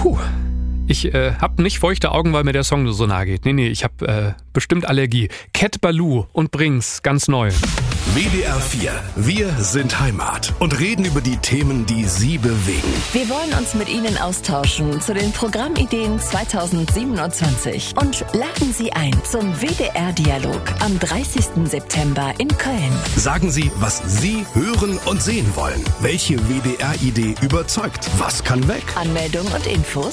Ich hab nicht feuchte Augen, weil mir der Song nur so nahe geht. Nee, ich hab bestimmt Allergie. Cat Ballou und Brings, ganz neu. WDR 4, wir sind Heimat und reden über die Themen, die Sie bewegen. Wir wollen uns mit Ihnen austauschen zu den Programmideen 2027 und laden Sie ein zum WDR-Dialog am 30. September in Köln. Sagen Sie, was Sie hören und sehen wollen. Welche WDR-Idee überzeugt? Was kann weg? Anmeldung und Infos